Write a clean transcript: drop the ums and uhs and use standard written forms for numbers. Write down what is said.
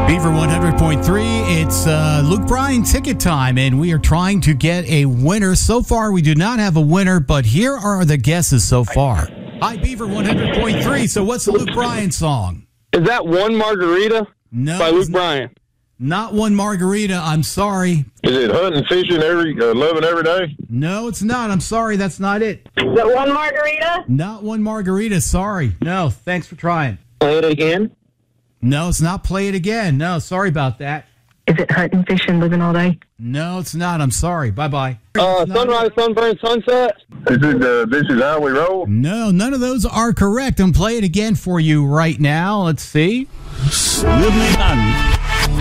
Beaver 100.3, it's Luke Bryan ticket time, and we are trying to get a winner. So far, we do not have a winner, but here are the guesses so far. Hi, Beaver 100.3. So what's the Luke Bryan song? Is that One Margarita No, by Luke Bryan? not One Margarita. I'm sorry. Is it hunting, fishing, loving every day? No, it's not. I'm sorry. That's not it. Is it One Margarita? Not One Margarita. Sorry. No, thanks for trying. Play it again. No, it's not Play It Again. No, sorry about that. Is it hunting, fishing, living all day? No, it's not. I'm sorry. Bye-bye. Sunrise, sunburn, sunset. Is it This Is How We Roll? No, none of those are correct. I'm play it again for you right now. Let's see. Luminan